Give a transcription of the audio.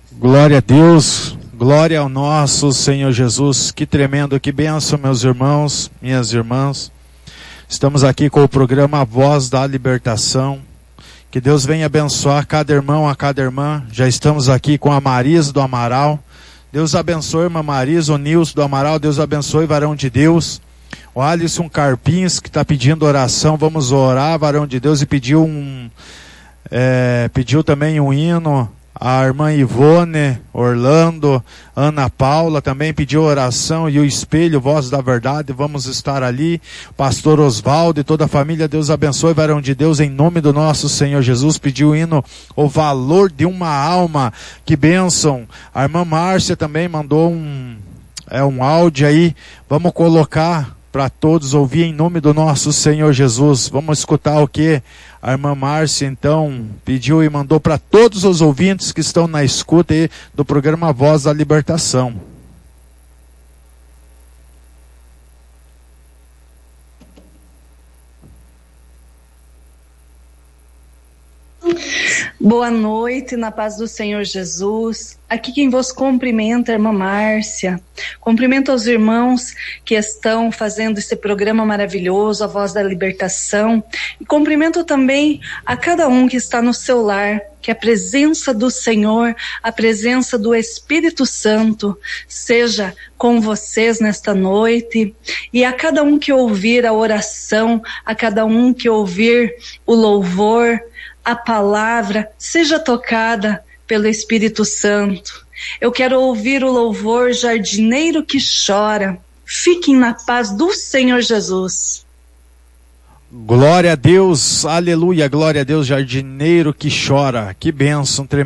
Glória a Deus, glória ao nosso Senhor Jesus. Que tremendo, que bênção, meus irmãos, minhas irmãs. Estamos aqui com o programa A Voz da Libertação. Que Deus venha abençoar cada irmão, a cada irmã. Já estamos aqui com a Marisa do Amaral. Deus abençoe, irmã Marisa, o Nilson do Amaral. Deus abençoe, varão de Deus. O Alisson Carpins, que está pedindo oração. Vamos orar, varão de Deus. E pediu também um hino. A irmã Ivone, Orlando, Ana Paula também pediu oração, e o Espelho, Voz da Verdade, vamos estar ali. Pastor Osvaldo e toda a família, Deus abençoe, varão de Deus, em nome do nosso Senhor Jesus. Pediu o hino, O Valor de uma Alma. Que bênção. A irmã Márcia também mandou um áudio aí, vamos colocar para todos ouvir em nome do nosso Senhor Jesus. Vamos escutar o que a irmã Márcia então pediu e mandou para todos os ouvintes que estão na escuta aí do programa Voz da Libertação. Boa noite, na paz do Senhor Jesus. Aqui quem vos cumprimenta é a irmã Márcia. Cumprimento aos irmãos que estão fazendo esse programa maravilhoso, A Voz da Libertação. E cumprimento também a cada um que está no seu lar, que a presença do Senhor, a presença do Espírito Santo seja com vocês nesta noite. E a cada um que ouvir a oração, a cada um que ouvir o louvor, a palavra, seja tocada pelo Espírito Santo. Eu quero ouvir o louvor Jardineiro que Chora. Fiquem na paz do Senhor Jesus. Glória a Deus, aleluia, glória a Deus, Jardineiro que Chora. Que bênção tremenda.